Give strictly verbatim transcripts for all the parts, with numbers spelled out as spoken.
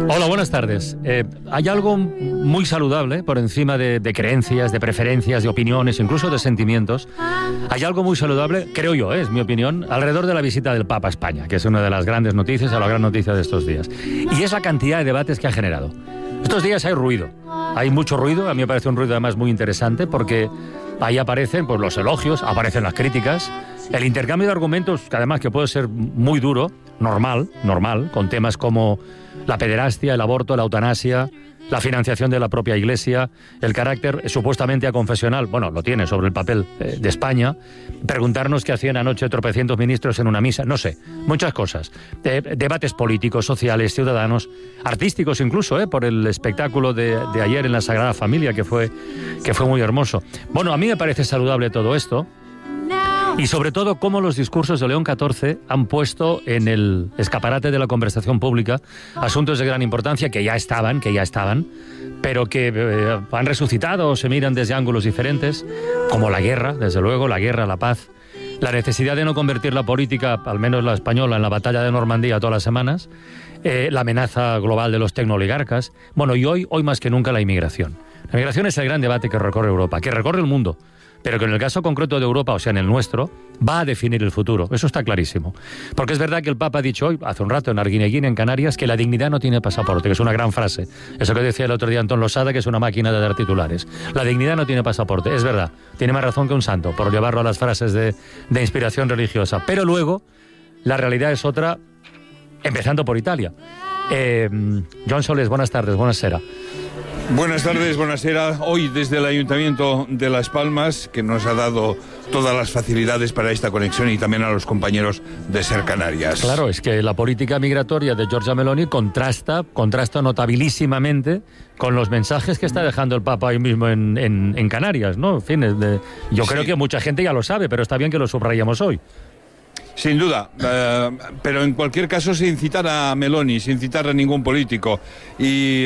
Hola, buenas tardes. Eh, hay algo muy saludable por encima de, de creencias, de preferencias, de opiniones, incluso de sentimientos. Hay algo muy saludable, creo yo, eh, es mi opinión, alrededor de la visita del Papa a España, que es una de las grandes noticias, o la gran noticia de estos días. Y es la cantidad de debates que ha generado. Estos días hay ruido, hay mucho ruido, a mí me parece un ruido además muy interesante porque ahí aparecen pues, los elogios, aparecen las críticas, el intercambio de argumentos, que además que puede ser muy duro, normal, normal, con temas como la pederastia, el aborto, la eutanasia, la financiación de la propia Iglesia, el carácter eh, supuestamente aconfesional, bueno, lo tiene sobre el papel eh, de España, preguntarnos qué hacían anoche tropecientos ministros en una misa, no sé, muchas cosas. Eh, debates políticos, sociales, ciudadanos, artísticos incluso, eh, por el espectáculo de, de ayer en la Sagrada Familia, que fue, que fue muy hermoso. Bueno, a mí me parece saludable todo esto. Y sobre todo cómo los discursos de León catorce han puesto en el escaparate de la conversación pública asuntos de gran importancia que ya estaban, que ya estaban, pero que eh, han resucitado o se miran desde ángulos diferentes, como la guerra, desde luego, la guerra, la paz, la necesidad de no convertir la política, al menos la española, en la batalla de Normandía todas las semanas, eh, la amenaza global de los tecnooligarcas, bueno, y hoy, hoy más que nunca la inmigración. La inmigración es el gran debate que recorre Europa, que recorre el mundo, pero que en el caso concreto de Europa, o sea, en el nuestro, va a definir el futuro. Eso está clarísimo. Porque es verdad que el Papa ha dicho hoy, hace un rato, en Arguineguín, en Canarias, que la dignidad no tiene pasaporte, que es una gran frase. Eso que decía el otro día Antón Losada, que es una máquina de dar titulares. La dignidad no tiene pasaporte, es verdad. Tiene más razón que un santo, por llevarlo a las frases de, de inspiración religiosa. Pero luego, la realidad es otra, empezando por Italia. Eh, John Soles, buenas tardes, buenas sera. Buenas tardes, buonasera. Hoy desde el Ayuntamiento de Las Palmas, que nos ha dado todas las facilidades para esta conexión, y también a los compañeros de Ser Canarias. Claro, es que la política migratoria de Giorgia Meloni contrasta, contrasta notabilísimamente con los mensajes que está dejando el Papa hoy mismo en, en, en Canarias, ¿no? En fin, de, yo sí. creo que mucha gente ya lo sabe, pero está bien que lo subrayemos hoy. Sin duda, eh, pero en cualquier caso sin citar a Meloni, sin citar a ningún político y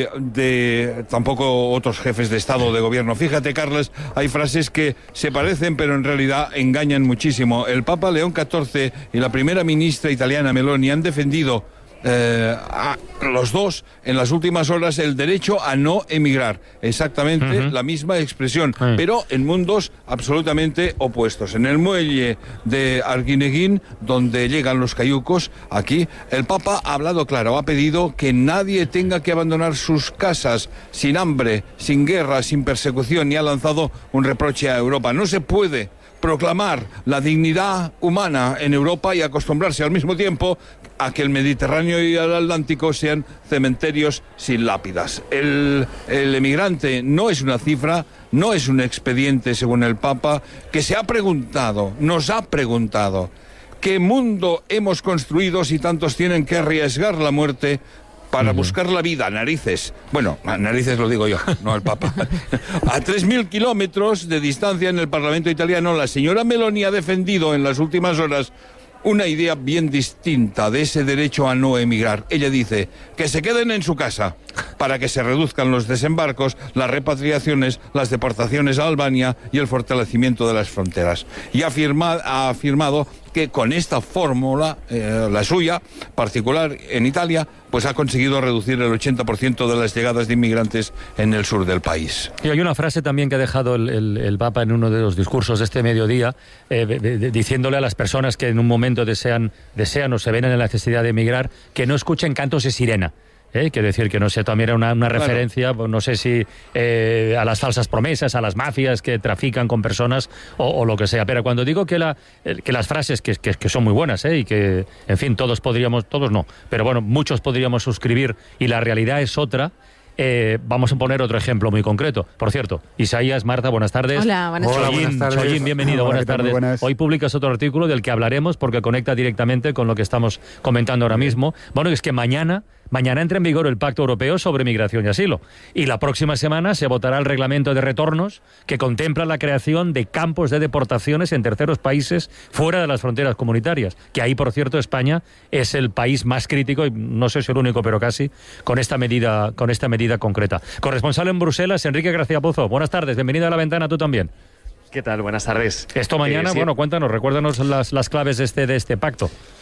de tampoco otros jefes de Estado o de gobierno. Fíjate, Carles, hay frases que se parecen pero en realidad engañan muchísimo. El Papa León catorce y la primera ministra italiana Meloni han defendido Eh, a los dos en las últimas horas el derecho a no emigrar, exactamente uh-huh. la misma expresión, uh-huh. pero en mundos absolutamente opuestos. En el muelle de Arguineguín, donde llegan los cayucos, aquí el Papa ha hablado claro, ha pedido que nadie tenga que abandonar sus casas sin hambre, sin guerra, sin persecución, y ha lanzado un reproche a Europa. No se puede proclamar la dignidad humana en Europa y acostumbrarse al mismo tiempo a que el Mediterráneo y el Atlántico sean cementerios sin lápidas. El, el emigrante no es una cifra, no es un expediente, según el Papa, que se ha preguntado, nos ha preguntado, ¿qué mundo hemos construido si tantos tienen que arriesgar la muerte para uh-huh. buscar la vida? Narices. Bueno, narices lo digo yo, no el Papa. A tres mil kilómetros de distancia en el Parlamento italiano, la señora Meloni ha defendido en las últimas horas una idea bien distinta de ese derecho a no emigrar. Ella dice que se queden en su casa para que se reduzcan los desembarcos, las repatriaciones, las deportaciones a Albania y el fortalecimiento de las fronteras. Y ha, afirma, ha afirmado que con esta fórmula, eh, la suya, particular en Italia, pues ha conseguido reducir el ochenta por ciento de las llegadas de inmigrantes en el sur del país. Y hay una frase también que ha dejado el, el, el Papa en uno de los discursos de este mediodía, eh, de, de, diciéndole a las personas que en un momento desean, desean o se ven en la necesidad de emigrar, que no escuchen cantos de sirena. ¿Eh? Quiero decir que no sé, también era una, una claro. referencia, no sé si eh, a las falsas promesas, a las mafias que trafican con personas o, o lo que sea. Pero cuando digo que, la, que las frases, que, que, que son muy buenas, ¿eh? y que, en fin, todos podríamos, todos no, pero bueno, muchos podríamos suscribir, y la realidad es otra. Eh, vamos a poner otro ejemplo muy concreto. Por cierto, Isaías, Marta, buenas tardes. Hola, buenas Hola, tardes. Chollín, Buenas tardes. Chollín, bienvenido, Hola, buenas tardes. Buenas. Hoy publicas otro artículo del que hablaremos porque conecta directamente con lo que estamos comentando ahora mismo. Bueno, es que mañana... Mañana entra en vigor el Pacto Europeo sobre Migración y Asilo, y la próxima semana se votará el reglamento de retornos que contempla la creación de campos de deportaciones en terceros países fuera de las fronteras comunitarias, que ahí, por cierto, España es el país más crítico, y no sé si el único, pero casi, con esta medida, con esta medida concreta. Corresponsal en Bruselas, Enrique García Pozo. Buenas tardes, bienvenida a La Ventana, tú también. ¿Qué tal? Buenas tardes. Esto mañana, eh, sí. bueno, cuéntanos, recuérdanos las, las claves de este, de este pacto.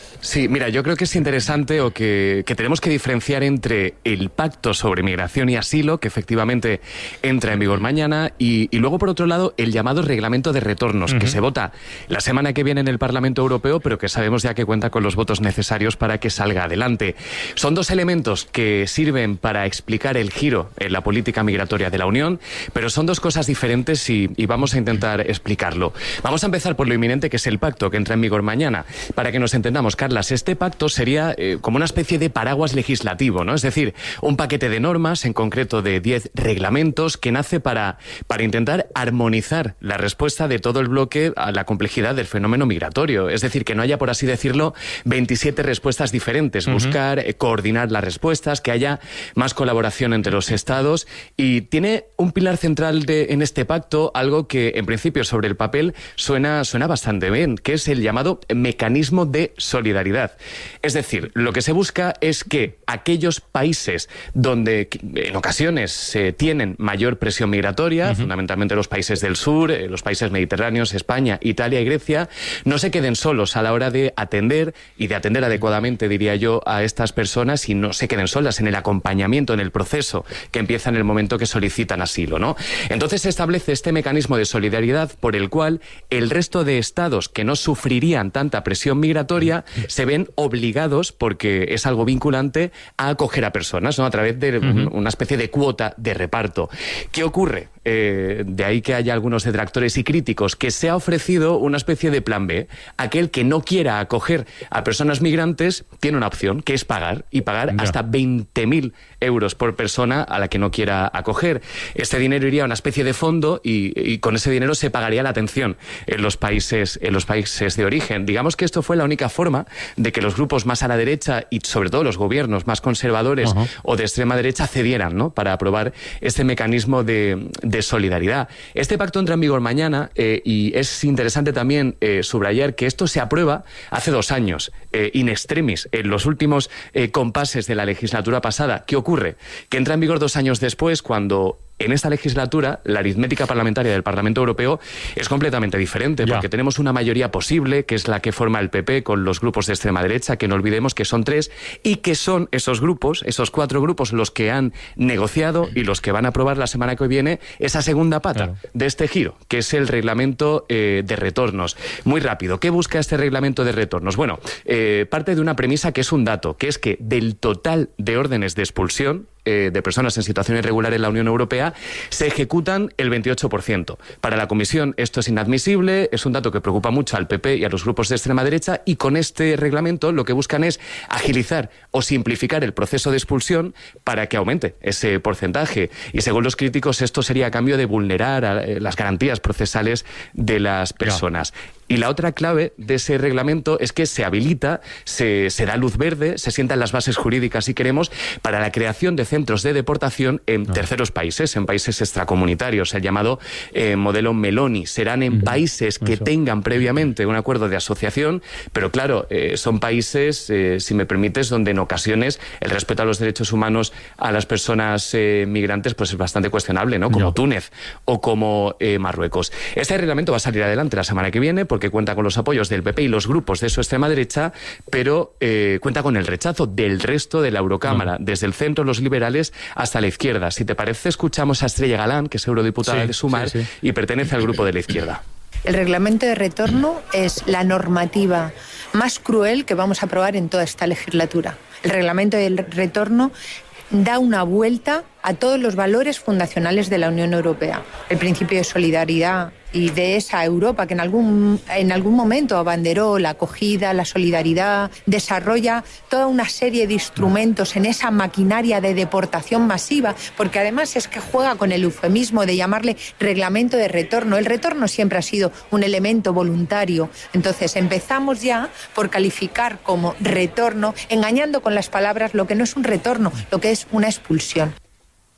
Sí, mira, yo creo que es interesante o que, que tenemos que diferenciar entre el Pacto sobre Migración y Asilo, que efectivamente entra en vigor mañana, y, y luego, por otro lado, el llamado Reglamento de Retornos, uh-huh. que se vota la semana que viene en el Parlamento Europeo, pero que sabemos ya que cuenta con los votos necesarios para que salga adelante. Son dos elementos que sirven para explicar el giro en la política migratoria de la Unión, pero son dos cosas diferentes y, y vamos a intentar explicarlo. Vamos a empezar por lo inminente, que es el Pacto, que entra en vigor mañana. Para que nos entendamos, Carlos, este pacto sería eh, como una especie de paraguas legislativo, ¿no? Es decir, un paquete de normas, en concreto de diez reglamentos, que nace para, para intentar armonizar la respuesta de todo el bloque a la complejidad del fenómeno migratorio. Es decir, que no haya, por así decirlo, veintisiete respuestas diferentes. Uh-huh. Buscar eh, coordinar las respuestas, que haya más colaboración entre los Estados. Y tiene un pilar central de, en este pacto, algo que en principio sobre el papel suena, suena bastante bien, que es el llamado mecanismo de solidaridad. Es decir, lo que se busca es que aquellos países donde en ocasiones se tienen mayor presión migratoria, uh-huh. fundamentalmente los países del sur, los países mediterráneos, España, Italia y Grecia, no se queden solos a la hora de atender y de atender adecuadamente, diría yo, a estas personas, y no se queden solas en el acompañamiento, en el proceso que empieza en el momento que solicitan asilo, ¿no? Entonces se establece este mecanismo de solidaridad por el cual el resto de estados que no sufrirían tanta presión migratoria se ven obligados, porque es algo vinculante, a acoger a personas, ¿no? A través de uh-huh. una especie de cuota de reparto. ¿Qué ocurre? Eh, de ahí que haya algunos detractores y críticos, que se ha ofrecido una especie de plan B. Aquel que no quiera acoger a personas migrantes tiene una opción, que es pagar, y pagar ya. hasta veinte mil euros por persona a la que no quiera acoger. Este dinero iría a una especie de fondo y, y con ese dinero se pagaría la atención en los países, en los países de origen. Digamos que esto fue la única forma de que los grupos más a la derecha y sobre todo los gobiernos más conservadores uh-huh. o de extrema derecha cedieran, ¿no? Para aprobar este mecanismo de, de solidaridad. Este pacto entra en vigor mañana eh, y es interesante también eh, subrayar que esto se aprueba hace dos años, eh, in extremis, en los últimos eh, compases de la legislatura pasada. ¿Qué ocurre? Que entra en vigor dos años después, cuando en esta legislatura la aritmética parlamentaria del Parlamento Europeo es completamente diferente, ya. porque tenemos una mayoría posible, que es la que forma el P P con los grupos de extrema derecha, que no olvidemos que son tres, y que son esos grupos, esos cuatro grupos, los que han negociado y los que van a aprobar la semana que viene esa segunda pata claro. de este giro, que es el reglamento eh, de retornos. Muy rápido, ¿qué busca este reglamento de retornos? Bueno, eh, parte de una premisa que es un dato, que es que del total de órdenes de expulsión eh, de personas en situación irregular en la Unión Europea, se ejecutan el veintiocho por ciento. Para la Comisión esto es inadmisible, es un dato que preocupa mucho al P P y a los grupos de extrema derecha, y con este reglamento lo que buscan es agilizar o simplificar el proceso de expulsión para que aumente ese porcentaje. Y según los críticos, esto sería a cambio de vulnerar a, eh, las garantías procesales de las personas. Ya. Y la otra clave de ese reglamento es que se habilita, se, se da luz verde, se sientan las bases jurídicas, si queremos, para la creación de centros de deportación en no. terceros países, en países extracomunitarios, el llamado eh, modelo Meloni. Serán en uh-huh. países que Eso. tengan previamente un acuerdo de asociación, pero claro, eh, son países, eh, si me permites, donde en ocasiones el respeto a los derechos humanos a las personas eh, migrantes pues es bastante cuestionable, ¿no? Como no. Túnez o como eh, Marruecos. Este reglamento va a salir adelante la semana que viene, porque que cuenta con los apoyos del P P y los grupos de su extrema derecha, pero eh, cuenta con el rechazo del resto de la Eurocámara, no. desde el centro, los liberales, hasta la izquierda. Si te parece, escuchamos a Estrella Galán, que es eurodiputada sí, de Sumar sí, sí. y pertenece al grupo de la izquierda. El reglamento de retorno es la normativa más cruel que vamos a aprobar en toda esta legislatura. El reglamento de retorno da una vuelta a todos los valores fundacionales de la Unión Europea. El principio de solidaridad y de esa Europa que en algún, en algún momento abanderó la acogida, la solidaridad, desarrolla toda una serie de instrumentos en esa maquinaria de deportación masiva, porque además es que juega con el eufemismo de llamarle reglamento de retorno. El retorno siempre ha sido un elemento voluntario. Entonces empezamos ya por calificar como retorno, engañando con las palabras lo que no es un retorno, lo que es una expulsión. Claro.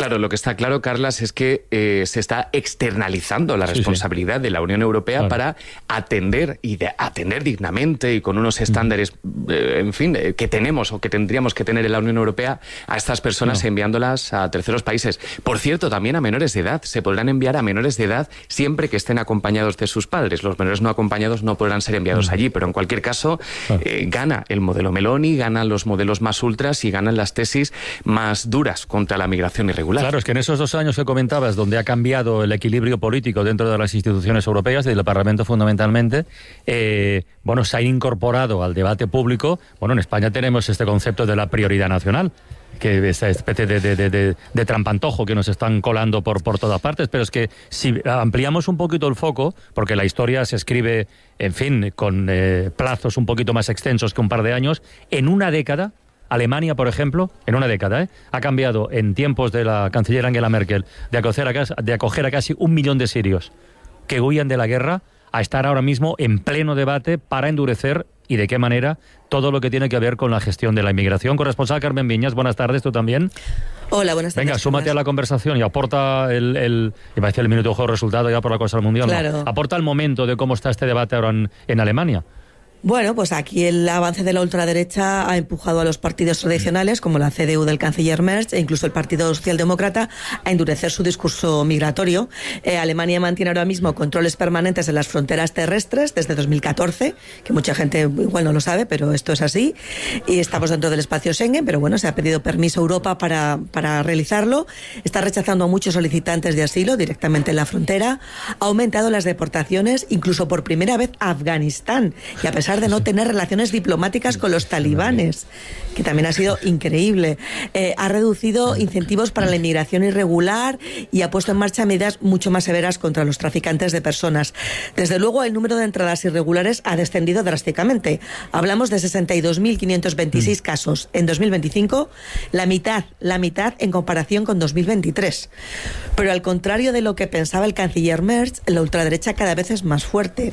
Claro, lo que está claro, Carlas, es que eh, se está externalizando la responsabilidad sí, sí. de la Unión Europea claro. para atender y de atender dignamente y con unos estándares, eh, en fin, eh, que tenemos o que tendríamos que tener en la Unión Europea a estas personas no. enviándolas a terceros países. Por cierto, también a menores de edad. Se podrán enviar a menores de edad siempre que estén acompañados de sus padres. Los menores no acompañados no podrán ser enviados mm. allí, pero en cualquier caso claro. eh, gana el modelo Meloni, ganan los modelos más ultras y ganan las tesis más duras contra la migración irregular. Claro, es que en esos dos años que comentabas, donde ha cambiado el equilibrio político dentro de las instituciones europeas, del Parlamento fundamentalmente, eh, bueno, se ha incorporado al debate público. Bueno, en España tenemos este concepto de la prioridad nacional, que esta especie de, de, de, de, de trampantojo que nos están colando por, por todas partes, pero es que si ampliamos un poquito el foco, porque la historia se escribe, en fin, con eh, plazos un poquito más extensos que un par de años, en una década, Alemania, por ejemplo, en una década, ¿eh? ha cambiado en tiempos de la canciller Angela Merkel de acoger, a, de acoger a casi un millón de sirios que huían de la guerra a estar ahora mismo en pleno debate para endurecer y de qué manera todo lo que tiene que ver con la gestión de la inmigración. Corresponsal Carmen Viñas, buenas tardes, tú también. Hola, buenas tardes. Venga, súmate a la conversación y aporta el, el iba a decir el minuto de juego resultado ya por la cosa del mundial. Claro. No. Aporta el momento de cómo está este debate ahora en, en Alemania. Bueno, pues aquí el avance de la ultraderecha ha empujado a los partidos tradicionales, como la C D U del canciller Merz, e incluso el Partido Socialdemócrata, a endurecer su discurso migratorio. Eh, Alemania mantiene ahora mismo controles permanentes en las fronteras terrestres desde dos mil catorce, que mucha gente igual no lo sabe, pero esto es así. Y estamos dentro del espacio Schengen, pero bueno, se ha pedido permiso a Europa para, para realizarlo. Está rechazando a muchos solicitantes de asilo directamente en la frontera. Ha aumentado las deportaciones, incluso por primera vez a Afganistán, y a pesar de no tener relaciones diplomáticas con los talibanes, que también ha sido increíble. Eh, ha reducido incentivos para la inmigración irregular y ha puesto en marcha medidas mucho más severas contra los traficantes de personas. Desde luego, el número de entradas irregulares ha descendido drásticamente. Hablamos de sesenta y dos mil quinientos veintiséis casos en dos mil veinticinco, la mitad, la mitad en comparación con dos mil veintitrés. Pero al contrario de lo que pensaba el canciller Merz, la ultraderecha cada vez es más fuerte.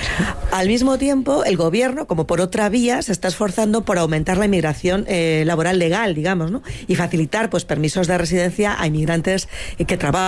Al mismo tiempo, el gobierno, como por otra vía, se está esforzando por aumentar la inmigración eh, laboral legal, digamos, ¿no? Y facilitar pues permisos de residencia a inmigrantes eh, que trabajan.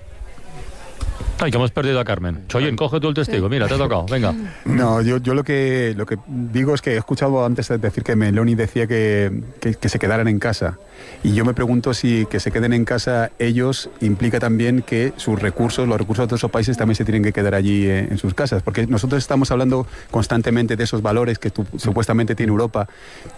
Ay, que hemos perdido a Carmen. Choyen, coge tú el testigo. Mira, te ha tocado. Venga. No, yo, yo lo que lo que digo es que he escuchado antes decir que Meloni decía que, que, que se quedaran en casa. Y yo me pregunto si que se queden en casa ellos implica también que sus recursos, los recursos de todos esos países también se tienen que quedar allí en, en sus casas. Porque nosotros estamos hablando constantemente de esos valores que tu, supuestamente tiene Europa.